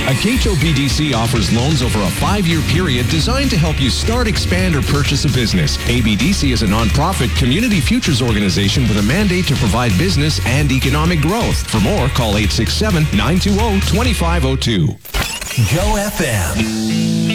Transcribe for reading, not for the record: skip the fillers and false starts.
Akecho BDC offers loans over a 5-year period designed to help you start, expand, or purchase a business. ABDC is a nonprofit community futures organization with a mandate to provide business and economic growth. For more, call 867-920-2502. Go FM.